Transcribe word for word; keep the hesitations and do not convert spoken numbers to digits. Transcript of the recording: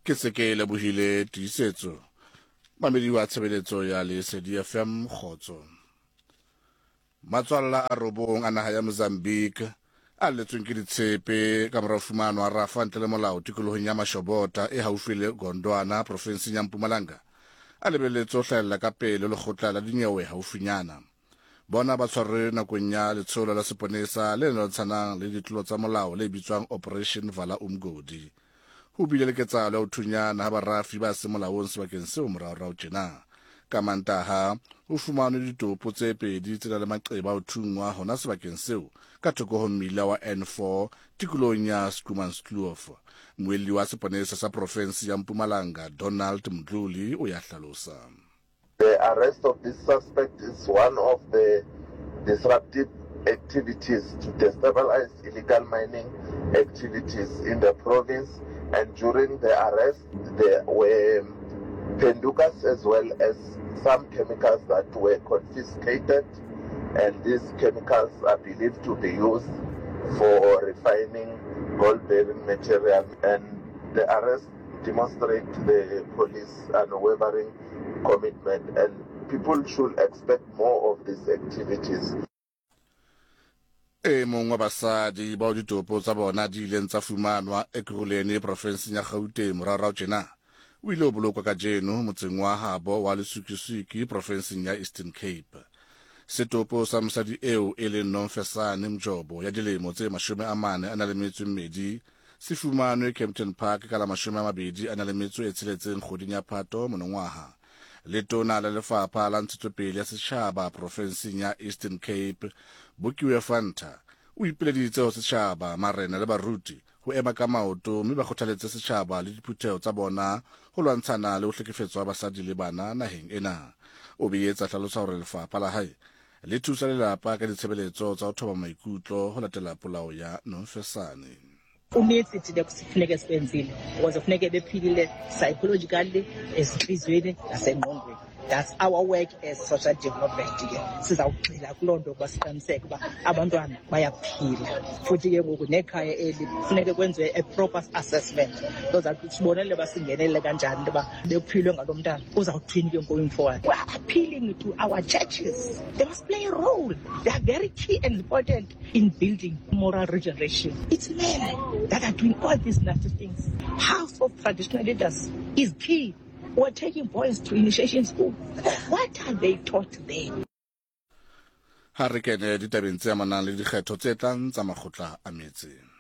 ke se ke lebohile tiisetso mamedi wa tshebeletso ya Lesedi F M Khotso. Matswalla a robong a naha ya Mozambique a letsweng ke ditshepe ka mora fumano a rafa ntle le molao tikolohong ya Mashobota e haufi le Gondwana provinseng ya Mpumalanga a lebeletse ho hlahella ka pele lekgotla la dinyewe haufinyana. Bona ba tshwarwe nakong ya letsholo la seponesa le lwantshanang le ditlolo tsa molao le bitswang Operation Vala Umgodi. Ho bile le ketsahalo ya ho thunyana ha barafi ba se molaong sebakeng seo moraorao tjena. Ka Mantaha ho fumanwe ditopo tse pedi tse le maqeba ho thungwa hona sebakeng seo ka thoko ho mmila wa N four tikolohong ya Schoemanskloof. Moelli wa seponesa sa province ya Mpumalanga Donald Mdluli o ya hlalosa. The arrest of this suspect is one of the disruptive activities to destabilize illegal mining activities in the province, and during the arrest there were pendukas as well as some chemicals that were confiscated, and these chemicals are believed to be used for refining gold-bearing material, and the arrest demonstrates the police unwavering commitment, and people should expect more of these activities. E mong wa basadi ba ditopo tsa bona di ileng tsa fumanwa e Ekurhuleni provinseng ya Gauteng moraorao tjena o ile o bolokwa ka jeno motseng wa habo wa Lesukisuki provinseng ya Eastern Cape. Setopo sa mosadi eo e leng Nomfesane Mjobo ya dilemo tse mashome a mane a na le metso e mmedi se fumanwe Kempton Park ka la mashome a mabedi a na le metso e tsheletseng kgweding ya Phato monongwaha. Letona la lefapha la ntshetsopele ya setjhaba provinseng ya Eastern Cape Bokiwe Fanta o ipeleditse ho setjhaba marena le baruti ho ema ka maoto mme ba kgothaletse setjhaba le diphutheho tsa bona ho lwantshana le ho hlekefetswa basadi le bana naheng ena. O beetsa hlalosa hore lefapha la hae le thusa lelapa ka ditshebeletso tsa ho thoba maikutlo ho latela polao ya Nomfesane. Unetsi thina kusifuneke sikwenzile ukuze kufuneke bephilile psychologically ezinhlizweni nasengqondweni. That's our work as social development ke sizawugxila kulonto kwasiqiniseka uba abantwana bayaphila futhi ke ngoku nekhaya eli kufuneke kwenziwe a proper assessment because sibonele basingenele kanjani uba bephilwe ngalomntana uzawuthini ke going forward. We are appealing to our churches. They must play a role. They are very key and important in building moral regeneration. It's men that are doing all these nasty things. House of traditional leaders is key. We're taking boys to initiation school. What are they taught there? Ha re kene ditabeng tse amanang le dikgetho tse tlang tsa makgotla a metse.